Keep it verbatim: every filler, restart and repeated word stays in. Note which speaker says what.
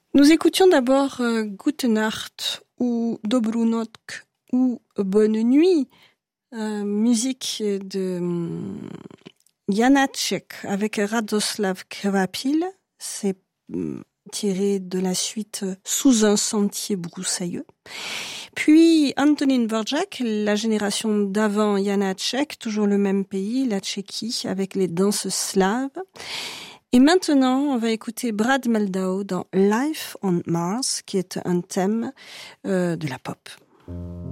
Speaker 1: Nous écoutions d'abord euh, Gute Nacht ou Dobru Noc ou Bonne Nuit, euh, musique de um, Janacek avec Radoslav Kvapil. C'est um, tiré de la suite Sous un sentier broussailleux. Puis Antonín Dvořák, la génération d'avant Janacek, toujours le même pays, la Tchéquie, avec les danses slaves. Et maintenant, on va écouter Brad Mehldau dans Life on Mars, qui est un thème euh, de la pop.